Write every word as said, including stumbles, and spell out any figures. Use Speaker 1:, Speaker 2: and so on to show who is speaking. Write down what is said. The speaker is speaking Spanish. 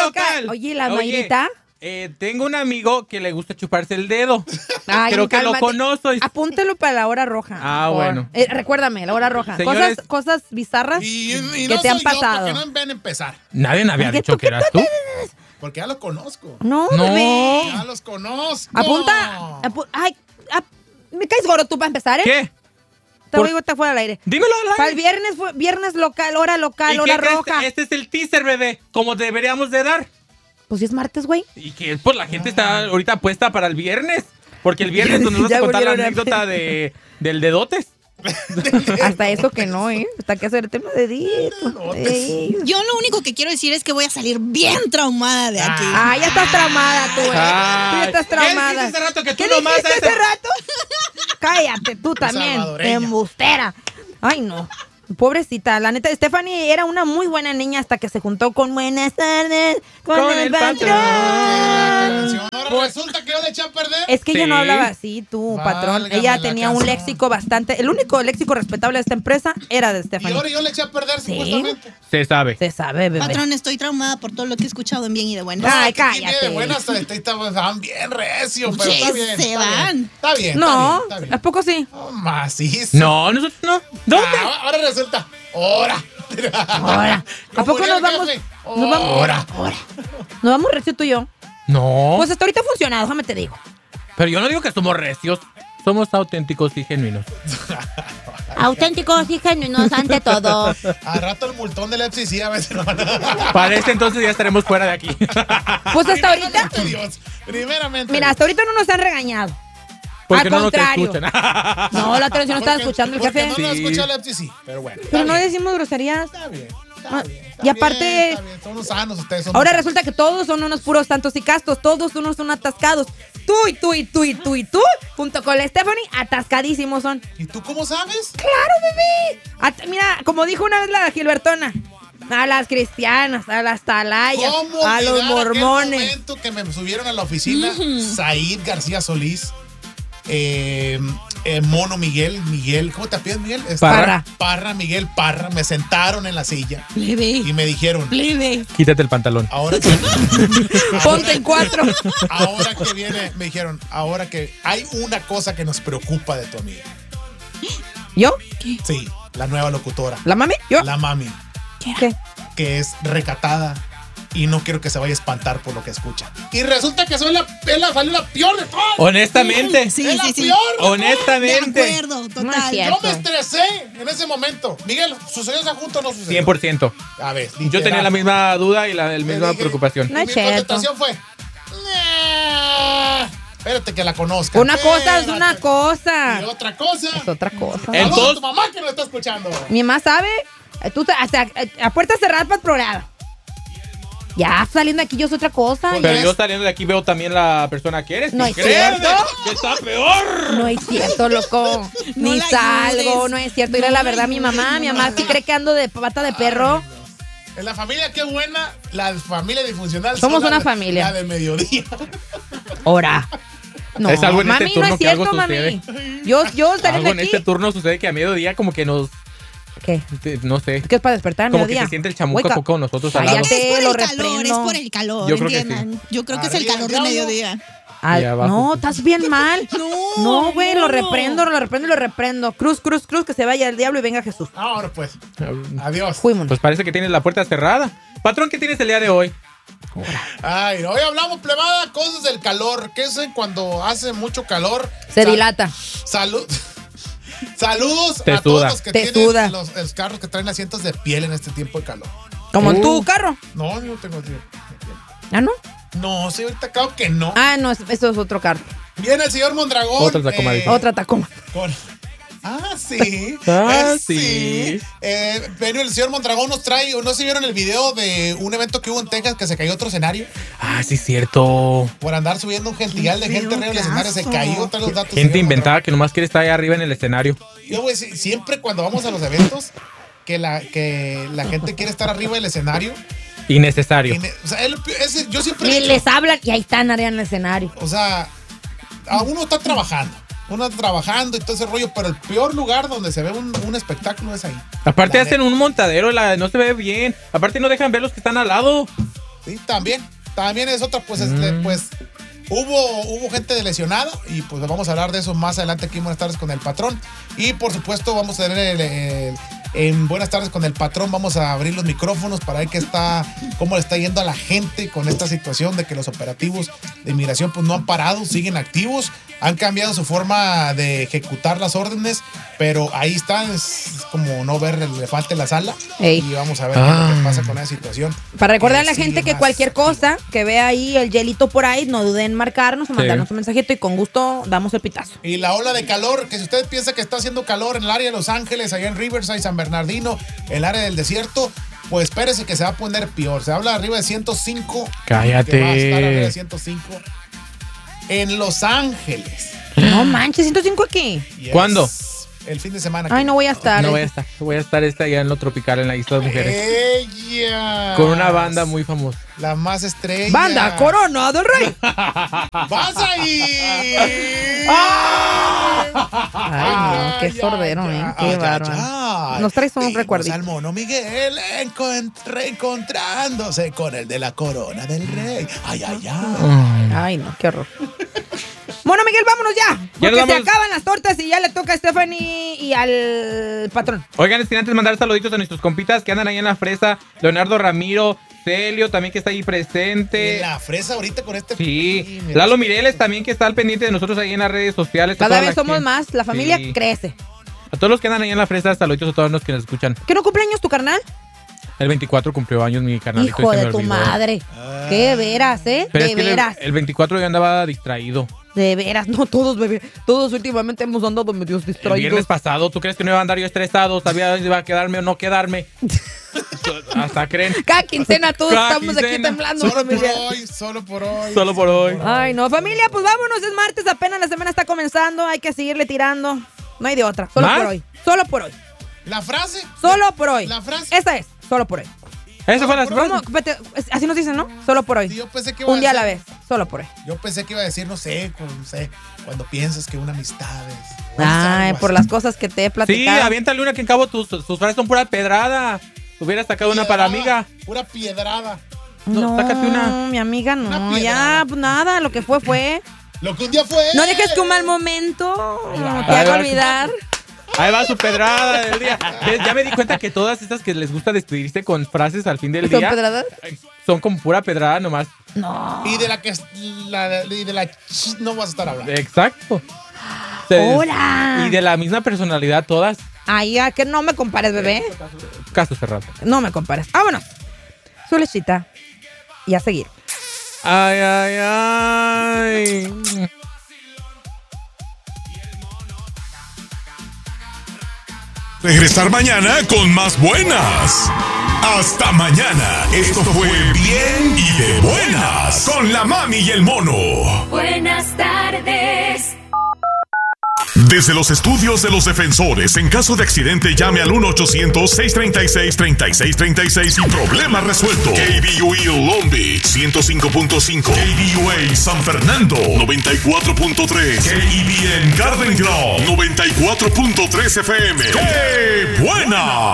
Speaker 1: local.
Speaker 2: Oye, ¿la
Speaker 1: Oye,
Speaker 2: Mayrita?
Speaker 1: Eh, tengo un amigo que le gusta chuparse el dedo.
Speaker 2: Ay,
Speaker 1: Creo que
Speaker 2: cálmate.
Speaker 1: lo conozco. y-
Speaker 2: Apúntelo para la hora roja.
Speaker 1: Ah,
Speaker 2: por-
Speaker 1: bueno.
Speaker 2: Eh, recuérdame, la hora roja.
Speaker 1: Señores-
Speaker 2: Cosas, cosas bizarras
Speaker 3: Y, y
Speaker 2: que
Speaker 3: no
Speaker 2: te han
Speaker 3: soy yo,
Speaker 2: pasado.
Speaker 3: porque no ven a empezar.
Speaker 1: Nadie me había
Speaker 2: Ay, ¿qué
Speaker 1: dicho
Speaker 2: tú,
Speaker 1: que
Speaker 2: qué
Speaker 1: eras
Speaker 2: tú
Speaker 1: tú.
Speaker 3: Porque ya lo conozco.
Speaker 2: No,
Speaker 1: No.
Speaker 2: bebé.
Speaker 3: Ya los conozco.
Speaker 2: Apunta. apu- Ay, ap- me caes gordo tú para empezar, ¿eh?
Speaker 1: ¿Qué?
Speaker 2: Te
Speaker 1: Por-
Speaker 2: voy a estar fuera del aire.
Speaker 1: Dímelo al
Speaker 2: Para el
Speaker 1: aire.
Speaker 2: viernes, fue- viernes local, hora local,
Speaker 1: ¿Y
Speaker 2: hora
Speaker 1: qué crees?
Speaker 2: roja.
Speaker 1: Este es el teaser, bebé. Como deberíamos de dar.
Speaker 2: Pues si es martes, güey.
Speaker 1: Y que pues la gente está ahorita puesta para el viernes. Porque el viernes nos vamos
Speaker 2: Ya
Speaker 1: a contar la
Speaker 2: volvieron a-
Speaker 1: anécdota de, del dedotes.
Speaker 2: Hasta eso que no, ¿eh? Hasta que hacer tema de dedito. Ey.
Speaker 4: Yo lo único que quiero decir es que voy a salir bien traumada de aquí.
Speaker 2: Ah, ya estás traumada tú, ¿eh? Tú ya
Speaker 1: Ay,
Speaker 2: estás
Speaker 1: ¿qué
Speaker 2: traumada.
Speaker 1: dijiste hace rato que tú
Speaker 2: ¿Qué
Speaker 1: nomás
Speaker 2: dijiste
Speaker 1: haces?
Speaker 2: hace rato? Cállate, tú también,
Speaker 3: salvadoreña.
Speaker 2: embustera. Ay, no. Pobrecita, la neta, Stephanie era una muy buena niña hasta que se juntó con buenas tardes, con,
Speaker 1: Con
Speaker 2: el
Speaker 1: el
Speaker 2: patrón.
Speaker 1: patrón.
Speaker 3: Ah, qué canción. Ahora resulta que yo le eché a perder.
Speaker 2: Es que ella no
Speaker 1: Sí.
Speaker 2: hablaba así, tú, patrón.
Speaker 3: Válgame
Speaker 2: Ella
Speaker 3: la
Speaker 2: tenía un
Speaker 3: canción.
Speaker 2: léxico bastante... El único léxico respetable de esta empresa era de
Speaker 3: Y
Speaker 2: Stephanie.
Speaker 3: ahora yo le eché a perder,
Speaker 2: Sí.
Speaker 3: supuestamente.
Speaker 1: Se sabe.
Speaker 2: Se sabe, bebé.
Speaker 4: Patrón, estoy traumada por todo lo que he escuchado en bien y de buenas.
Speaker 2: Ay,
Speaker 3: Aquí viene
Speaker 2: cállate.
Speaker 3: de buenas, hasta estaban bien recio, pero
Speaker 4: Sí,
Speaker 3: está bien.
Speaker 4: se
Speaker 3: está
Speaker 4: van.
Speaker 3: bien, Está bien.
Speaker 2: No,
Speaker 3: está bien,
Speaker 2: ¿a
Speaker 3: está
Speaker 2: poco sí?
Speaker 3: bien. Oh, macizo.
Speaker 1: No, nosotros no. ¿Dónde?
Speaker 3: Ah, ahora resulta. Ahora.
Speaker 2: Ahora. ¿A
Speaker 3: Como
Speaker 2: poco
Speaker 3: diría
Speaker 2: nos
Speaker 3: el
Speaker 2: vamos?
Speaker 3: jefe,
Speaker 2: Nos vamos.
Speaker 3: Ahora.
Speaker 2: Nos vamos recio tú y yo.
Speaker 1: No.
Speaker 2: Pues hasta ahorita ha funcionado, déjame te digo.
Speaker 1: Pero yo no digo que somos recios. Somos auténticos y genuinos.
Speaker 2: Auténticos y genuinos ante todo.
Speaker 3: A rato el multón del F C C a veces no van
Speaker 1: Para este entonces ya estaremos fuera de aquí.
Speaker 2: Pues hasta ahorita.
Speaker 3: Primeramente Dios. Primeramente.
Speaker 2: Mira, hasta ahorita no nos han regañado.
Speaker 1: Porque
Speaker 2: Al
Speaker 1: no nos
Speaker 2: contrario.
Speaker 1: escuchan.
Speaker 2: No, la televisión no estaba
Speaker 3: Porque-
Speaker 2: escuchando el
Speaker 3: porque
Speaker 2: jefe.
Speaker 3: no lo
Speaker 1: Sí.
Speaker 3: escucha el F C C. Pero bueno. está
Speaker 2: Pero no
Speaker 3: bien,
Speaker 2: decimos groserías.
Speaker 3: Está bien. Está
Speaker 2: Ah,
Speaker 3: bien. está
Speaker 2: y aparte-
Speaker 3: bien, está bien, son unos sanos ustedes. Son
Speaker 2: Ahora
Speaker 3: unos
Speaker 2: resulta que todos son unos puros santos y castos, todos unos son atascados. Tú y tú y tú y tú y tú, junto con la Stephanie, atascadísimos son.
Speaker 3: sanos. ¿Y tú cómo sabes?
Speaker 2: ¡Claro, bebé! At- mira, como dijo una vez la Gilbertona, a las cristianas, a las talayas,
Speaker 3: ¿Cómo
Speaker 2: a los
Speaker 3: olvidar aquel
Speaker 2: mormones.
Speaker 3: momento que me subieron a la oficina Said García Solís, eh, eh, Mono Miguel, Miguel, ¿cómo te apellidas, Miguel? Este,
Speaker 2: Parra.
Speaker 3: Parra, Miguel Parra, me sentaron en la silla
Speaker 4: Plebe.
Speaker 3: y me dijeron,
Speaker 4: Plebe.
Speaker 1: Quítate el pantalón.
Speaker 3: ahora que,
Speaker 2: Ponte en cuatro.
Speaker 3: ahora que viene, me dijeron, ahora que hay una cosa que nos preocupa de tu amiga.
Speaker 2: ¿Yo?
Speaker 3: Sí, la nueva locutora,
Speaker 2: ¿La mami? ¿Yo?
Speaker 3: la mami,
Speaker 2: ¿Qué?
Speaker 3: que es recatada y no quiero que se vaya a espantar por lo que escucha. Y resulta que soy la, es la, salió la peor de todas.
Speaker 1: Honestamente.
Speaker 4: Sí,
Speaker 3: es la
Speaker 4: sí, sí.
Speaker 3: peor de todas.
Speaker 1: Honestamente.
Speaker 4: De acuerdo,
Speaker 2: No es
Speaker 4: total.
Speaker 2: cierto.
Speaker 3: Yo me estresé en ese momento. Miguel, ¿sucedió esa junta o no sucedió?
Speaker 1: cien por ciento.
Speaker 3: A ver,
Speaker 1: Yo tenía la misma duda y la, la
Speaker 3: Le
Speaker 1: misma
Speaker 3: dije-
Speaker 1: preocupación.
Speaker 2: No
Speaker 3: y
Speaker 2: es
Speaker 3: mi
Speaker 2: cierto.
Speaker 3: contestación fue... "Nah, espérate que la conozca.
Speaker 2: Una cosa es una
Speaker 3: Espérate".
Speaker 2: cosa.
Speaker 3: Y otra cosa...
Speaker 2: Es otra cosa.
Speaker 1: El-
Speaker 3: Saludos a
Speaker 1: Entonces-
Speaker 3: tu mamá que nos está escuchando.
Speaker 2: Mi mamá sabe, eh, tú te- hasta eh, a puerta cerrada para el programa. Ya saliendo de aquí yo soy otra cosa.
Speaker 3: Pues,
Speaker 1: Pero
Speaker 2: ya-
Speaker 1: yo saliendo de aquí veo también la persona que eres.
Speaker 2: No
Speaker 1: ¿Y
Speaker 2: es
Speaker 1: créeme
Speaker 2: cierto.
Speaker 1: que está peor.
Speaker 2: No es cierto, loco.
Speaker 4: No
Speaker 2: Ni
Speaker 4: la
Speaker 2: salgo,
Speaker 4: ayudes.
Speaker 2: no es cierto. Mira
Speaker 4: No
Speaker 2: la
Speaker 4: la
Speaker 2: verdad, mi
Speaker 4: ayudes,
Speaker 2: mamá,
Speaker 4: no
Speaker 2: mi
Speaker 4: la
Speaker 2: mamá sí
Speaker 4: ayudes.
Speaker 2: cree que ando de pata de perro.
Speaker 3: En la familia, qué buena. La familia disfuncional.
Speaker 2: Somos
Speaker 3: son
Speaker 2: una
Speaker 3: la-
Speaker 2: familia.
Speaker 3: La de mediodía.
Speaker 2: Ahora. No,
Speaker 1: Es algo en
Speaker 2: mami,
Speaker 1: este turno
Speaker 2: no es
Speaker 1: que algo
Speaker 2: cierto, mami.
Speaker 1: sucede.
Speaker 2: Yo, yo saliendo
Speaker 1: Algo en
Speaker 2: de aquí.
Speaker 1: este turno sucede que a mediodía como que nos...
Speaker 2: ¿Qué?
Speaker 1: te- No sé.
Speaker 2: ¿Qué es para despertar a
Speaker 1: Como que
Speaker 2: mediodía?
Speaker 1: se siente el chamuco
Speaker 2: Wake up.
Speaker 1: con nosotros al lado.
Speaker 2: Cállate.
Speaker 4: Es por
Speaker 2: lo
Speaker 4: el calor,
Speaker 2: reprendo.
Speaker 4: es por el calor,
Speaker 1: Yo creo que
Speaker 4: entiendan. Yo creo que es el
Speaker 3: Arriba,
Speaker 4: calor de
Speaker 3: diablo.
Speaker 4: mediodía.
Speaker 2: Al-
Speaker 1: Y abajo.
Speaker 2: no, estás bien mal.
Speaker 4: No,
Speaker 2: No, güey,
Speaker 4: no.
Speaker 2: lo reprendo, lo reprendo y lo reprendo. Cruz, cruz, cruz, que se vaya el diablo y venga Jesús.
Speaker 3: Ahora pues. Adiós.
Speaker 2: Fuimos.
Speaker 1: Pues parece que tienes la puerta cerrada. Patrón, ¿qué tienes el día de hoy?
Speaker 3: Ay, hoy hablamos, plebada, cosas del calor. ¿Qué es cuando hace mucho calor?
Speaker 2: Se
Speaker 3: Sal-
Speaker 2: dilata.
Speaker 3: Salud. Saludos
Speaker 1: Te
Speaker 3: a
Speaker 1: suda.
Speaker 3: todos los que
Speaker 2: Te
Speaker 3: tienen
Speaker 2: suda.
Speaker 3: los, los carros que traen asientos de piel en este tiempo de calor.
Speaker 2: Como en
Speaker 1: Uh.
Speaker 2: tu carro.
Speaker 3: No, yo no tengo de piel.
Speaker 2: Ah, ¿no?
Speaker 3: No, sí, ahorita claro que no.
Speaker 2: Ah, no, es- eso es otro carro.
Speaker 3: Viene el señor Mondragón.
Speaker 1: Otra Tacoma, dice.
Speaker 2: Otra Tacoma.
Speaker 3: con- Ah, sí.
Speaker 1: Ah,
Speaker 3: Eh,
Speaker 1: sí.
Speaker 3: Eh, pero el señor Mondragón nos trae, ¿no se vieron el video de un evento que hubo en Texas que se cayó otro escenario?
Speaker 1: Ah, sí, cierto.
Speaker 3: Por andar subiendo un gentigal de
Speaker 4: Qué
Speaker 3: gente arriba del
Speaker 4: feo
Speaker 3: escenario, se
Speaker 4: caso.
Speaker 3: cayó. Trae los datos,
Speaker 1: Gente
Speaker 3: señor
Speaker 1: inventada que nomás quiere estar ahí arriba en el escenario.
Speaker 3: Mondragón. Yo, güey, sí, siempre cuando vamos a los eventos, que la, que la gente quiere estar arriba del escenario.
Speaker 1: Innecesario.
Speaker 3: y ne- o sea, él- ese- yo siempre he
Speaker 2: Ni
Speaker 3: dicho,
Speaker 2: les hablan y ahí están arriba en el escenario.
Speaker 3: o sea, a uno está trabajando. Uno está trabajando y todo ese rollo, pero el peor lugar donde se ve un, un espectáculo es ahí.
Speaker 1: Aparte
Speaker 3: La
Speaker 1: hacen un montadero, la, no se ve bien. Aparte no dejan ver los que están al lado.
Speaker 3: Sí, también. También es otra, pues, este, pues, hubo, hubo gente lesionada y pues vamos a hablar de eso más adelante aquí en Buenas Tardes con el Patrón. Y por supuesto vamos a tener el, el, en Buenas Tardes con el Patrón, vamos a abrir los micrófonos para ver qué está, cómo le está yendo a la gente con esta situación de que los operativos de inmigración pues no han parado, siguen activos, han cambiado su forma de ejecutar las órdenes, pero ahí están, es como no ver el elefante en la sala.
Speaker 2: Ey.
Speaker 3: Y vamos a ver ah. qué pasa con esa situación.
Speaker 2: Para recordar a la
Speaker 3: Eh,
Speaker 2: gente
Speaker 3: sigue
Speaker 2: que
Speaker 3: más
Speaker 2: cualquier
Speaker 3: activo.
Speaker 2: cosa que vea ahí el hielito por ahí, no duden en marcarnos o mandarnos un mensajito y con gusto damos el pitazo.
Speaker 3: Y la ola de calor, que si usted piensa que está haciendo calor en el área de Los Ángeles, allá en Riverside, San Bernardino, el área del desierto, pues espérese que se va a poner peor. Se habla arriba de ciento cinco.
Speaker 1: Cállate.
Speaker 3: Que va a estar arriba de ciento cinco en Los Ángeles.
Speaker 2: No manches, ciento cinco aquí.
Speaker 3: Yes.
Speaker 1: ¿Cuándo?
Speaker 3: El fin de semana.
Speaker 2: Ay, no voy a estar.
Speaker 1: No voy a estar. Voy a estar esta allá en lo tropical, en la Isla de Mujeres.
Speaker 3: Ella.
Speaker 1: Con una banda muy famosa.
Speaker 3: La más estrella.
Speaker 2: Banda Corona del Rey.
Speaker 3: ¡Vas ahí!
Speaker 2: Ay, no, qué sordero, ¿eh? Qué bárbaro. Nos traes un recuerdito.
Speaker 3: Al mono Miguel reencontrándose con el de la corona del rey. Ay, ay, ay.
Speaker 2: Ay, no, qué horror. Bueno, Miguel, vámonos ya. Porque
Speaker 1: nos
Speaker 2: se
Speaker 1: vamos.
Speaker 2: acaban las tortas y ya le toca a Stephanie y al patrón.
Speaker 1: Oigan, sin antes mandar saluditos a nuestros compitas que andan ahí en la fresa. Leonardo Ramiro, Celio también que está ahí presente.
Speaker 3: En la fresa ahorita con este.
Speaker 1: Sí,
Speaker 3: mira.
Speaker 1: Lalo Mireles también que está al pendiente de nosotros ahí en las redes sociales. A
Speaker 2: Cada
Speaker 1: toda
Speaker 2: vez
Speaker 1: la
Speaker 2: somos
Speaker 1: gente.
Speaker 2: más, la familia
Speaker 1: Sí.
Speaker 2: crece.
Speaker 1: A todos los que andan ahí en la fresa, saluditos a todos los que nos escuchan.
Speaker 2: ¿Qué no cumpleaños tu carnal?
Speaker 1: El veinticuatro cumplió años mi carnalito.
Speaker 2: Hijo
Speaker 1: y se
Speaker 2: de
Speaker 1: me
Speaker 2: tu
Speaker 1: olvidó.
Speaker 2: madre.
Speaker 3: Ah.
Speaker 2: Qué veras, ¿eh?
Speaker 1: Pero
Speaker 2: de
Speaker 1: es que el-
Speaker 2: veras.
Speaker 1: El, veinticuatro yo andaba distraído.
Speaker 2: De veras. No, todos, bebé. Todos últimamente hemos andado medio
Speaker 1: El
Speaker 2: distraídos.
Speaker 1: viernes pasado, ¿tú crees que no iba a andar yo estresado? Sabía si iba a quedarme o no quedarme. Hasta creen.
Speaker 2: Cada quincena todos
Speaker 1: Cada
Speaker 2: estamos aquí
Speaker 1: quincena.
Speaker 2: temblando,
Speaker 3: Solo por
Speaker 2: familia.
Speaker 3: hoy, solo por hoy.
Speaker 1: Solo por hoy.
Speaker 2: Ay, no, familia, pues vámonos, es martes, apenas la semana está comenzando, hay que seguirle tirando. No hay de otra, solo
Speaker 1: ¿Más?
Speaker 2: por hoy. Solo por hoy.
Speaker 3: La frase.
Speaker 2: Solo por hoy.
Speaker 3: La frase.
Speaker 2: Esa es, solo por hoy.
Speaker 1: Eso fue la
Speaker 3: ¿Cómo?
Speaker 1: frase.
Speaker 2: ¿Cómo? Vete, es- Así nos dicen, ¿no? Solo por hoy.
Speaker 3: Sí, yo pensé que iba
Speaker 2: Un día a
Speaker 3: a
Speaker 2: la
Speaker 3: decir-
Speaker 2: vez, solo por hoy.
Speaker 3: Yo pensé que iba a decir, no sé, con- no sé, cuando piensas que una amistad es.
Speaker 2: Ay,
Speaker 3: algo
Speaker 2: por
Speaker 3: así.
Speaker 2: las cosas que te he
Speaker 1: Sí,
Speaker 2: platicado.
Speaker 1: aviéntale una que en cabo tus, tus frases son pura pedrada. Hubieras sacado una para la
Speaker 3: Piedrada,
Speaker 1: amiga.
Speaker 3: Pura piedrada.
Speaker 2: No,
Speaker 1: No, sácate una.
Speaker 2: mi amiga,
Speaker 3: Una
Speaker 2: no,
Speaker 3: piedrada.
Speaker 2: ya, pues nada, lo que fue, fue.
Speaker 3: Lo que un día fue.
Speaker 2: No dejes que un mal momento
Speaker 3: va.
Speaker 2: te
Speaker 1: Ahí
Speaker 2: haga
Speaker 1: va.
Speaker 2: olvidar.
Speaker 1: Ahí va su pedrada del día. ¿Ves? Ya me di cuenta que todas estas que les gusta despedirse con frases al fin del
Speaker 2: ¿Son
Speaker 1: día
Speaker 2: pedradas?
Speaker 1: son como pura pedrada nomás.
Speaker 2: No.
Speaker 3: Y de la que. La, y de la. ch- No vas a estar hablando.
Speaker 1: Exacto. Se-
Speaker 2: ¡Hola!
Speaker 1: Y de la misma personalidad todas.
Speaker 2: Ay, ya, que no me compares, bebé.
Speaker 1: Caso cerrado.
Speaker 2: No me compares. Vámonos. Su lechita. Y a seguir.
Speaker 1: Ay, ay, ay.
Speaker 5: Regresar mañana con más buenas. Hasta mañana. Esto fue Bien y de Buenas con la mami y el mono.
Speaker 6: Buenas tardes.
Speaker 5: Desde los estudios de los defensores, en caso de accidente, llame al uno ochocientos, seiscientos treinta y seis, treinta y seis treinta y seis y problema resuelto. K B U A Long Beach, ciento cinco punto cinco. K B U A San Fernando, noventa y cuatro punto tres. K E B N Garden Grove, noventa y cuatro punto tres F M. ¡Qué buena!